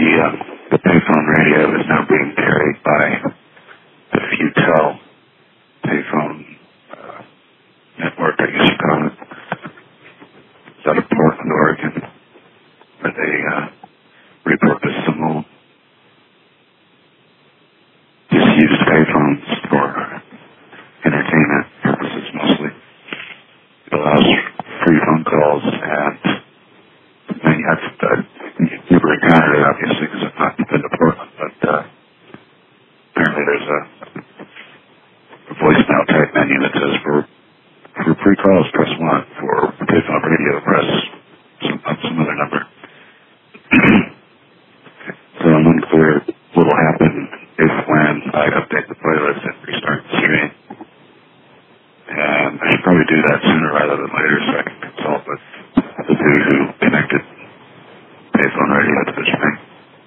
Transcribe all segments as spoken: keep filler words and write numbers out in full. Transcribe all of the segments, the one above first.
uh, the payphone radio is now being carried by the Futel payphone uh, network, I guess you call it. It's out of Portland, Oregon, where they uh, repurposed some old disused payphones for entertainment purposes mostly. It allows free phone calls, and I mean, I've, I've never encountered it, obviously, because I've not been to Portland, but uh, apparently there's a, a voicemail type menu that says for for free calls, press one. For payphone radio, press some, some other number. So I'm unclear what will happen if when I update the playlist and restart the stream. And I should probably do that sooner rather than later so I can consult with the dude who connected payphone radio to the stream.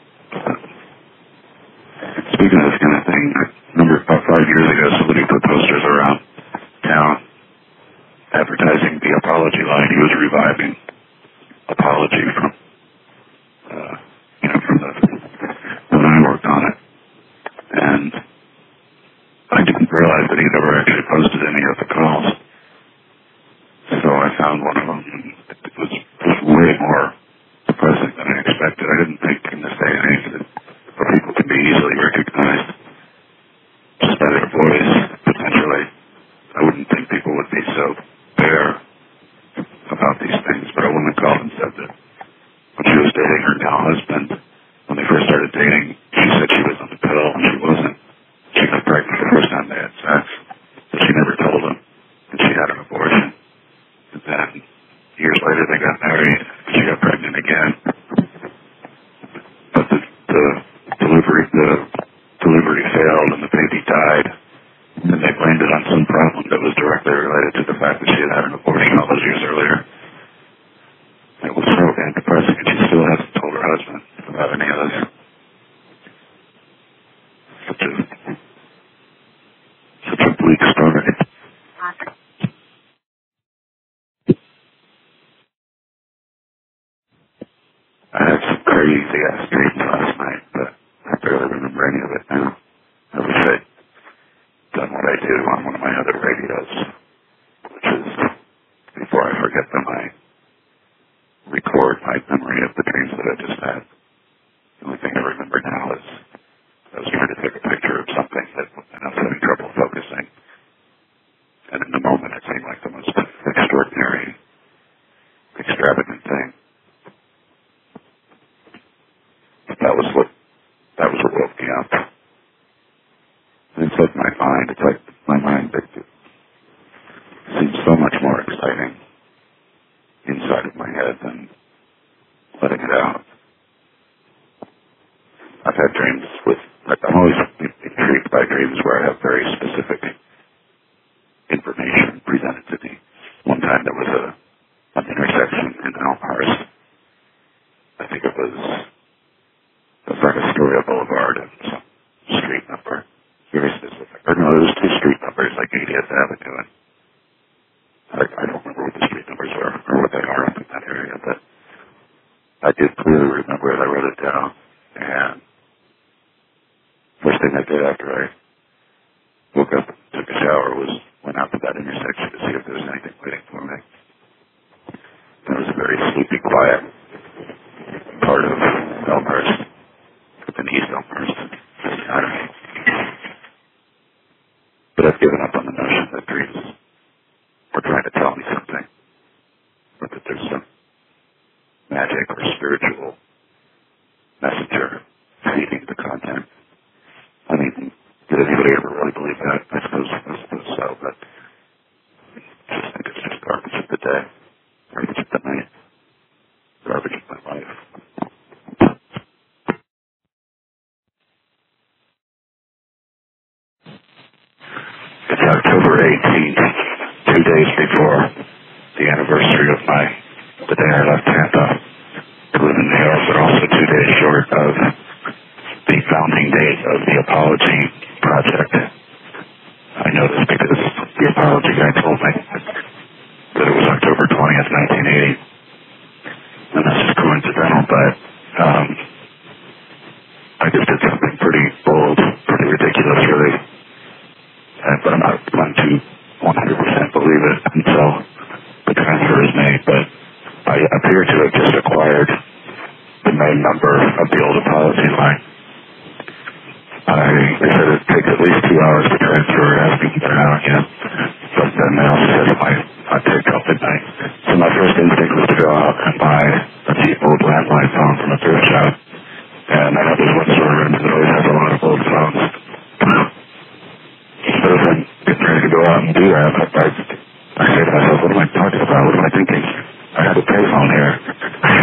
Speaking of this kind of thing, I remember about five years ago somebody put posters around town advertising the Apology line. He was reviving Apology from, uh, you know, from the, when I worked on it. And I didn't realize that he'd ever actually posted any of the calls. So I found one of them, and it was, it was way more depressing than I expected. I didn't think in this day and age that people can be easily recognized just by their voice, potentially. I wouldn't think people would be so bare about these things, but a woman called and said that when she was dating her now husband, when they first started dating, she said she was on the pill, and she wasn't. She got pregnant the first time they had sex, but she never told him, and she had an abortion. And then, years later, they got married, and she got pregnant again. But the, the delivery, the delivery failed, and the baby died, and they blamed it on some problem that was directly related to the fact that she had had an abortion all those years earlier. It was so damn depressing, and she still hasn't told her husband about any of this. Such a, such a bleak story. I had some crazy ass dreams last night, but I barely remember any of it now. I wish I'd done what I do on one of my other radios, which is, before I forget them, I record my memory of the dreams that I just had. The only thing I remember now is I was trying to take a picture of something that and I was having trouble focusing. And in the moment, it seemed like the most extraordinary, extravagant thing. But that was what, that was what woke me up. And it's like my mind, it's like my mind that seems so much more exciting inside of my head than letting it out. I've had dreams with, like, I'm always intrigued by dreams where I have very specific information presented to me. One time there was a, an intersection in Elmhurst. I think it was, it was like Astoria Boulevard and some street number. Very specific. Or no, there was two street numbers, like eightieth Avenue, and I, I don't remember what the street numbers are, or what they are up in that area, but I did clearly remember it. I wrote it down, and first thing I did after I woke up and took a shower was went out to that intersection to see if there was anything waiting for me. It was a very sleepy, quiet part of Elmhurst, in East Elmhurst. I don't know. But I've given up on the notion that dreams were trying to tell me something, or that there's some magic or spiritual messenger feeding the content. I mean, did anybody ever really believe that? I suppose, I suppose so, but I just think it's just garbage of the day, garbage of the night, garbage of my life. It's October eighteenth, two days before the anniversary of my, the day I left Tampa to live in New York, but also two days short of the founding date of the Apology Project. I know this because the Apology guy told me that it was October twentieth, nineteen eighty. And this is coincidental, but um, parents were asking if they're out again. But then they also said it might not take till midnight. So my first instinct was to go out and buy a cheap old landline phone from a thrift shop. And I know there's one store around that always has a lot of old phones. So if I'm getting ready to go out and do that, I, I